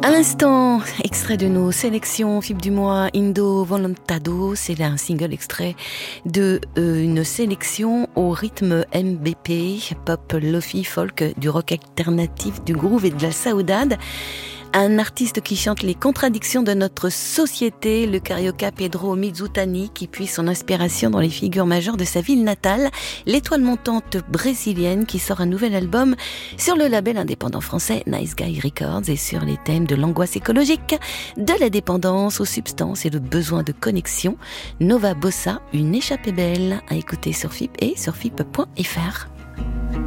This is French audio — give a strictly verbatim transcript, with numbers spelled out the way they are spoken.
À l'instant, extrait de nos sélections F I B du mois, Indo Volontado, c'est un single extrait de euh, une sélection au rythme M B P, pop, lofi, folk, du rock alternatif, du groove et de la saudade. Un artiste qui chante les contradictions de notre société, le carioca Pedro Mizutani, qui puise son inspiration dans les figures majeures de sa ville natale, l'étoile montante brésilienne qui sort un nouvel album sur le label indépendant français Nice Guy Records et sur les thèmes de l'angoisse écologique, de la dépendance aux substances et le besoin de connexion. Nova Bossa, une échappée belle à écouter sur F I B et sur F I B point F R.